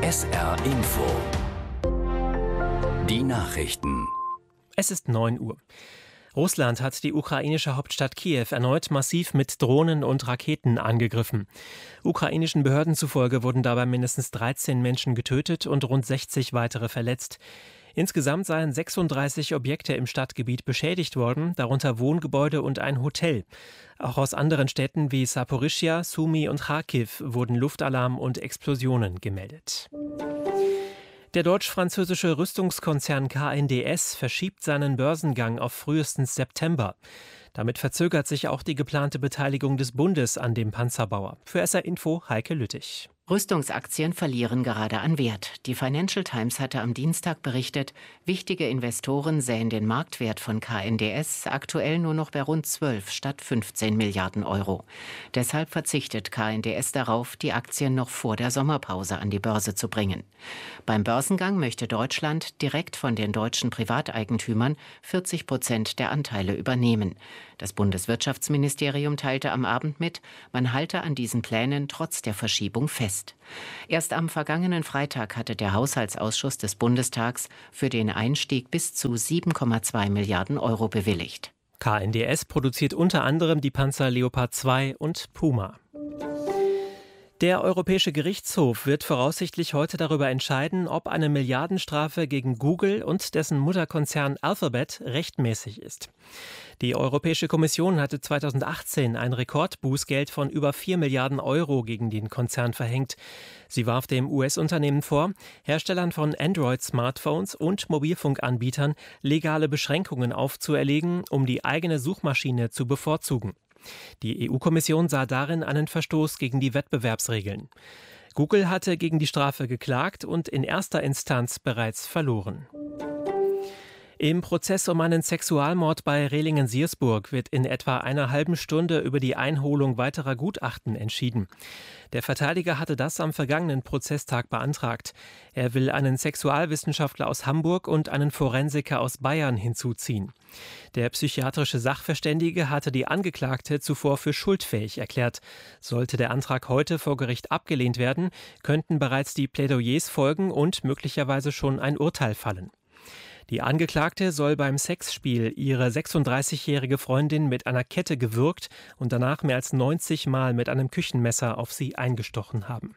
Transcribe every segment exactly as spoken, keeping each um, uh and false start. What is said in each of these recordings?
S R Info. Die Nachrichten. Es ist neun Uhr. Russland hat die ukrainische Hauptstadt Kiew erneut massiv mit Drohnen und Raketen angegriffen. Ukrainischen Behörden zufolge wurden dabei mindestens dreizehn Menschen getötet und rund sechzig weitere verletzt. Insgesamt seien sechsunddreißig Objekte im Stadtgebiet beschädigt worden, darunter Wohngebäude und ein Hotel. Auch aus anderen Städten wie Saporischschja, Sumy und Charkiw wurden Luftalarm und Explosionen gemeldet. Der deutsch-französische Rüstungskonzern K N D S verschiebt seinen Börsengang auf frühestens September. Damit verzögert sich auch die geplante Beteiligung des Bundes an dem Panzerbauer. Für S R Info Heike Lüttich. Rüstungsaktien verlieren gerade an Wert. Die Financial Times hatte am Dienstag berichtet, wichtige Investoren sähen den Marktwert von K N D S aktuell nur noch bei rund zwölf statt fünfzehn Milliarden Euro. Deshalb verzichtet K N D S darauf, die Aktien noch vor der Sommerpause an die Börse zu bringen. Beim Börsengang möchte Deutschland direkt von den deutschen Privateigentümern vierzig Prozent der Anteile übernehmen. Das Bundeswirtschaftsministerium teilte am Abend mit, man halte an diesen Plänen trotz der Verschiebung fest. Erst am vergangenen Freitag hatte der Haushaltsausschuss des Bundestags für den Einstieg bis zu sieben Komma zwei Milliarden Euro bewilligt. K N D S produziert unter anderem die Panzer Leopard zwei und Puma. Der Europäische Gerichtshof wird voraussichtlich heute darüber entscheiden, ob eine Milliardenstrafe gegen Google und dessen Mutterkonzern Alphabet rechtmäßig ist. Die Europäische Kommission hatte zweitausendachtzehn ein Rekordbußgeld von über vier Milliarden Euro gegen den Konzern verhängt. Sie warf dem U S-Unternehmen vor, Herstellern von Android-Smartphones und Mobilfunkanbietern legale Beschränkungen aufzuerlegen, um die eigene Suchmaschine zu bevorzugen. Die E U-Kommission sah darin einen Verstoß gegen die Wettbewerbsregeln. Google hatte gegen die Strafe geklagt und in erster Instanz bereits verloren. Im Prozess um einen Sexualmord bei Rehlingen-Siersburg wird in etwa einer halben Stunde über die Einholung weiterer Gutachten entschieden. Der Verteidiger hatte das am vergangenen Prozesstag beantragt. Er will einen Sexualwissenschaftler aus Hamburg und einen Forensiker aus Bayern hinzuziehen. Der psychiatrische Sachverständige hatte die Angeklagte zuvor für schuldfähig erklärt. Sollte der Antrag heute vor Gericht abgelehnt werden, könnten bereits die Plädoyers folgen und möglicherweise schon ein Urteil fallen. Die Angeklagte soll beim Sexspiel ihre sechsunddreißigjährige Freundin mit einer Kette gewürgt und danach mehr als neunzig Mal mit einem Küchenmesser auf sie eingestochen haben.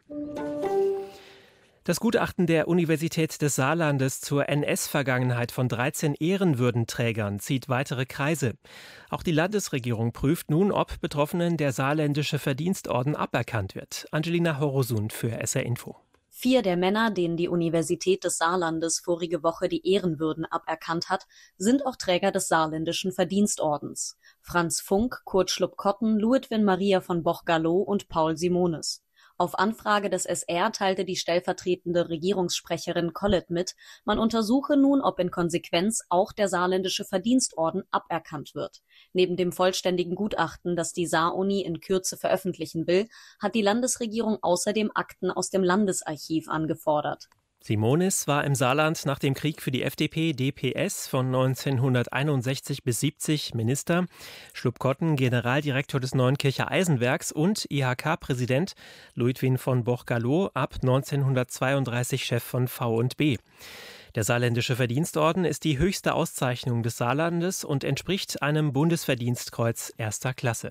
Das Gutachten der Universität des Saarlandes zur N S-Vergangenheit von dreizehn Ehrenwürdenträgern zieht weitere Kreise. Auch die Landesregierung prüft nun, ob Betroffenen der saarländische Verdienstorden aberkannt wird. Angelina Horosun für S R Info. Vier der Männer, denen die Universität des Saarlandes vorige Woche die Ehrenwürden aberkannt hat, sind auch Träger des saarländischen Verdienstordens. Franz Funk, Kurt Schlupp-Kotten, Luitwin Maria von Boch-Gallo und Paul Simonis. Auf Anfrage des S R teilte die stellvertretende Regierungssprecherin Collett mit, man untersuche nun, ob in Konsequenz auch der saarländische Verdienstorden aberkannt wird. Neben dem vollständigen Gutachten, das die Saar-Uni in Kürze veröffentlichen will, hat die Landesregierung außerdem Akten aus dem Landesarchiv angefordert. Simonis war im Saarland nach dem Krieg für die F D P D P S von neunzehnhunderteinundsechzig bis siebzig Minister, Schlupp-Kotten Generaldirektor des Neuenkircher Eisenwerks und I H K-Präsident, Luitwin von Boch-Gallo ab neunzehnhundertzweiunddreißig Chef von V und B. Der saarländische Verdienstorden ist die höchste Auszeichnung des Saarlandes und entspricht einem Bundesverdienstkreuz erster Klasse.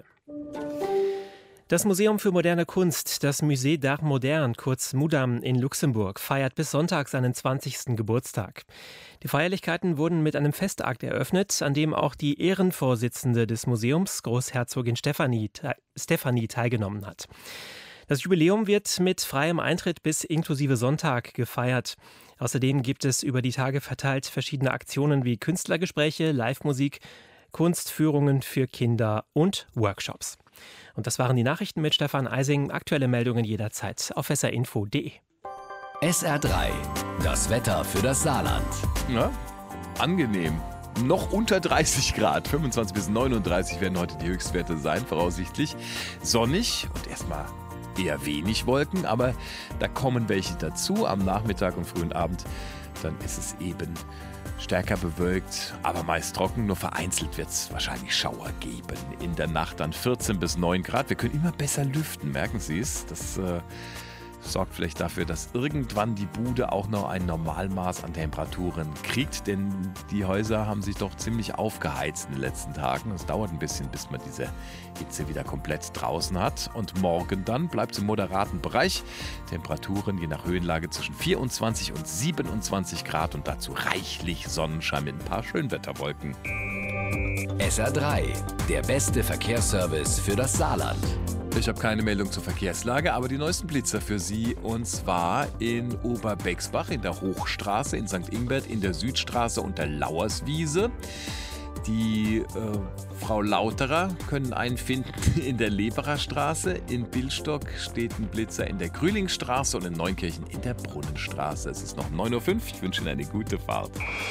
Das Museum für moderne Kunst, das Musée d'Art Moderne, kurz MUDAM in Luxemburg, feiert bis Sonntag seinen zwanzigsten Geburtstag. Die Feierlichkeiten wurden mit einem Festakt eröffnet, an dem auch die Ehrenvorsitzende des Museums, Großherzogin Stefanie, Stefanie teilgenommen hat. Das Jubiläum wird mit freiem Eintritt bis inklusive Sonntag gefeiert. Außerdem gibt es über die Tage verteilt verschiedene Aktionen wie Künstlergespräche, Live-Musik, Kunstführungen für Kinder und Workshops. Und das waren die Nachrichten mit Stefan Eising. Aktuelle Meldungen jederzeit auf s r info punkt d e. S R drei, das Wetter für das Saarland. Ja, angenehm. Noch unter dreißig Grad, fünfundzwanzig bis neununddreißig werden heute die Höchstwerte sein, voraussichtlich. Sonnig und erstmal eher wenig Wolken, aber da kommen welche dazu am Nachmittag und frühen Abend. Dann ist es eben stärker bewölkt, aber meist trocken. Nur vereinzelt wird es wahrscheinlich Schauer geben. In der Nacht dann vierzehn bis neun Grad. Wir können immer besser lüften, merken Sie es. Das äh, sorgt vielleicht dafür, dass irgendwann die Bude auch noch ein Normalmaß an Temperaturen kriegt, denn die Häuser haben sich doch ziemlich aufgeheizt in den letzten Tagen. Es dauert ein bisschen, bis man diese Hitze wieder komplett draußen hat. Und morgen dann bleibt es im moderaten Bereich. Temperaturen je nach Höhenlage zwischen vierundzwanzig und siebenundzwanzig Grad und dazu reichlich Sonnenschein mit ein paar Schönwetterwolken. S R drei, der beste Verkehrsservice für das Saarland. Ich habe keine Meldung zur Verkehrslage, aber die neuesten Blitzer für Sie, und zwar in Oberbexbach, in der Hochstraße, in Sankt Ingbert, in der Südstraße und der Lauerswiese. Die äh, Frau Lauterer können einen finden in der Leberer Straße. In Billstock steht ein Blitzer in der Grühlingstraße und in Neunkirchen in der Brunnenstraße. Es ist noch neun Uhr fünf. Ich wünsche Ihnen eine gute Fahrt.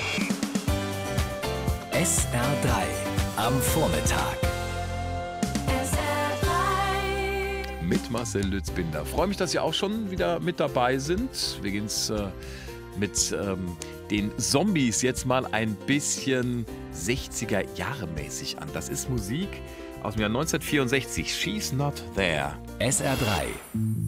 S R drei am Vormittag. Mit Marcel Lützbinder. Freue mich, dass Sie auch schon wieder mit dabei sind. Wir gehen es äh, mit ähm, den Zombies jetzt mal ein bisschen sechziger-Jahre-mäßig an. Das ist Musik aus dem Jahr neunzehnhundertvierundsechzig. She's Not There. S R drei.